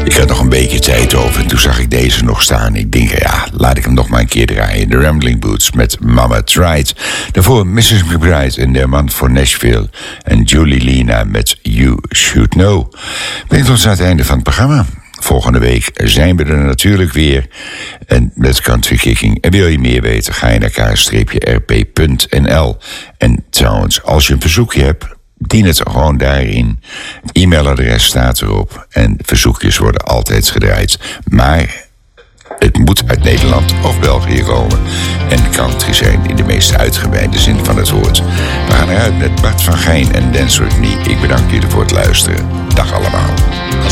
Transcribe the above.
Ik had nog een beetje tijd over en toen zag ik deze nog staan. Ik denk, ja, laat ik hem nog maar een keer draaien. The Rambling Boots met Mama Tried. Daarvoor Mrs. McBride en de man voor Nashville. En Julie Lina met You Should Know. Brengt ons aan het einde van het programma. Volgende week zijn we er natuurlijk weer. En met Country Kicking. En wil je meer weten, ga je naar k-rp.nl. En trouwens, als je een verzoekje hebt, dien het gewoon daarin. E-mailadres staat erop. En verzoekjes worden altijd gedraaid. Maar het moet uit Nederland of België komen. En country zijn in de meest uitgebreide zin van het woord. We gaan eruit met Bart van Gijn en Dance With Me. Ik bedank jullie voor het luisteren. Dag allemaal.